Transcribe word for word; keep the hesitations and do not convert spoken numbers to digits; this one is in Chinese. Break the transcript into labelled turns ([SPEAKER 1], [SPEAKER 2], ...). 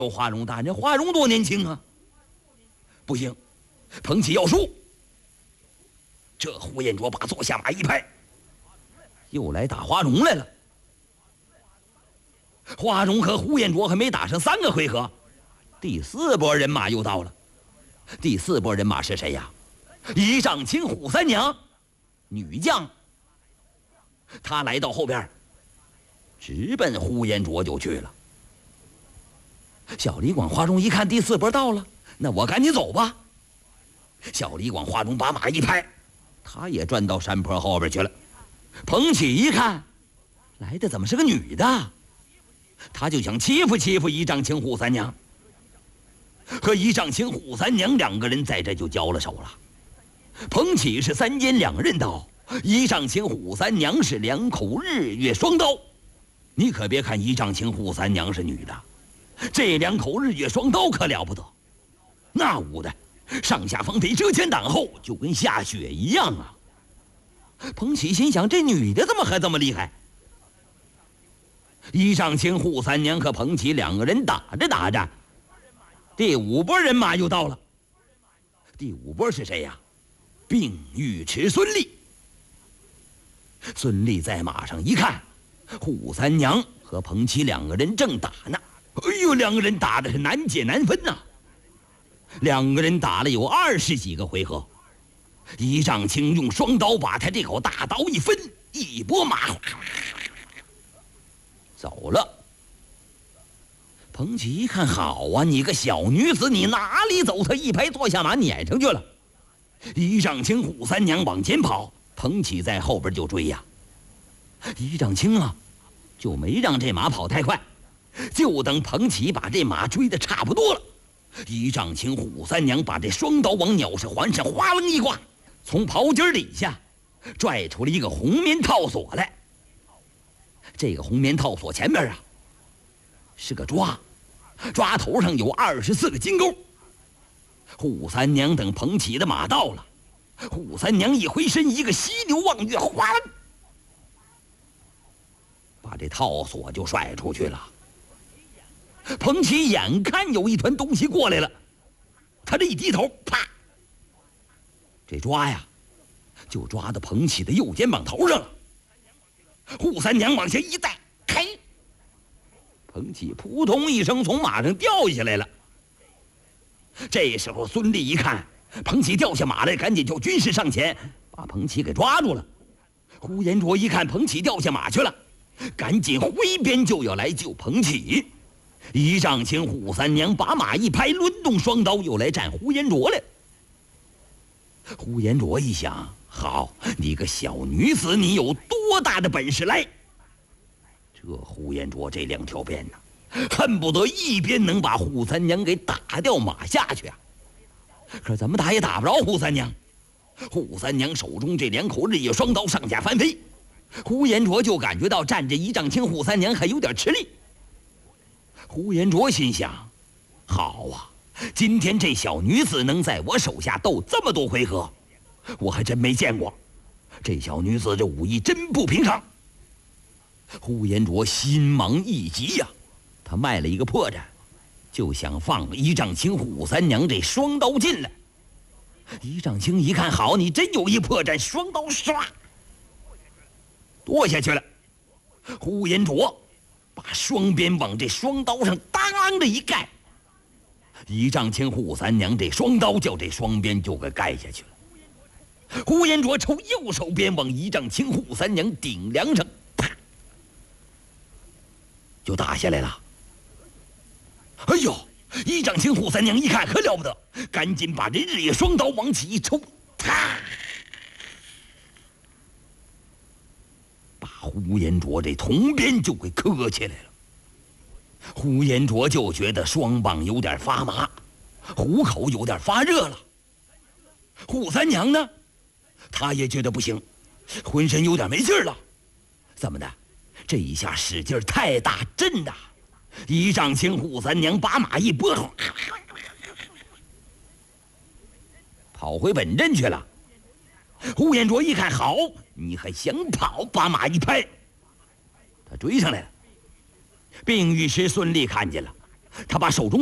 [SPEAKER 1] 花荣大人，花荣多年轻啊！不行，彭起要输。这呼延灼把坐下马一拍，又来打花荣来了。花荣和呼延灼还没打上三个回合，第四波人马又到了。第四波人马是谁呀？仪仗卿扈三娘，女将。她来到后边，直奔呼延灼就去了。小李广、花荣一看第四波到了，那我赶紧走吧。小李广、花荣把马一拍，他也转到山坡后边去了。彭起一看，来的怎么是个女的？他就想欺负欺负仪仗卿扈三娘。和仪仗卿扈三娘两个人在这就交了手了。彭起是三尖两刃刀，仪仗卿扈三娘是两口日月双刀。你可别看仪仗卿扈三娘是女的，这两口日月双刀可了不得，那舞的上下方得遮前挡后，就跟下雪一样啊！彭起心想，这女的怎么还这么厉害？仪仗卿扈三娘和彭起两个人打着打着，第五波人马又到了。第五波是谁呀？并尉迟孙立。孙立在马上一看，扈三娘和彭起两个人正打呢。哎呦，两个人打的是难解难分呐、啊！两个人打了有二十几个回合，仪仗卿用双刀把他这口大刀一分，一拨马走了。彭起一看，好啊，你个小女子，你哪里走？他一拍坐下马撵上去了。仪仗卿扈三娘往前跑，彭起在后边就追呀。仪仗卿啊，就没让这马跑太快，就等彭起把这马追得差不多了。仪仗卿扈三娘把这双刀往鸟式环上哗楞一挂，从袍襟底下拽出了一个红棉套索来。这个红棉套索前面啊是个抓，抓头上有二十四个金钩。扈三娘等彭起的马到了，扈三娘一回身，一个犀牛望月，哗啦，把这套索就甩出去了。彭起眼看有一团东西过来了，他这一低头，啪，这抓呀就抓到彭起的右肩膀头上了。扈三娘往下一带，开，彭起扑通一声从马上掉下来了。这时候孙立一看彭起掉下马来，赶紧就军士上前把彭起给抓住了。呼延灼一看彭起掉下马去了，赶紧挥鞭就要来救彭起。仪仗卿扈三娘把马一拍，抡动双刀又来战呼延灼来。呼延灼一想，好，你个小女子，你有多大的本事来？这呼延灼这两条鞭呐，恨不得一鞭能把扈三娘给打掉马下去啊！可怎么打也打不着扈三娘。扈三娘手中这两口日月双刀上下翻飞，呼延灼就感觉到站着仪仗卿扈三娘还有点吃力。呼延灼心想，好啊，今天这小女子能在我手下斗这么多回合，我还真没见过。这小女子这武艺真不平常。呼延灼心忙意急呀、啊，他卖了一个破绽，就想放仪仗卿扈三娘这双刀进来。仪仗卿一看，好，你真有一破绽，双刀唰剁下去了。呼延灼把双鞭往这双刀上当的一盖，仪仗卿扈三娘这双刀叫这双鞭就给盖下去了。呼延灼抽右手鞭往仪仗卿扈三娘顶梁上，啪，就打下来了。哎呦！仪仗卿扈三娘一看可了不得，赶紧把这日月双刀往起一抽，啪，把呼延灼这铜鞭就给磕起来了。呼延灼就觉得双棒有点发麻，虎口有点发热了。扈三娘呢，她也觉得不行，浑身有点没劲儿了。怎么的？这一下使劲太大，震的。仪仗卿扈三娘把马一拨，跑回本阵去了。呼延灼一看，好，你还想跑？把马一拍，他追上来了。并尉迟孙立看见了， 他把手中